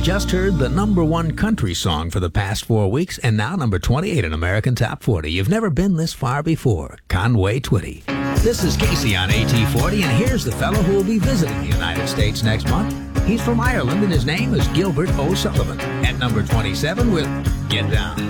just heard the #1 country song for the past 4 weeks and now number 28 in American Top 40. You've never been this far before. Conway Twitty. This is Casey on AT40, and here's the fellow who will be visiting the United States next month. He's from Ireland, and his name is Gilbert O'Sullivan. At number 27 with Get Down.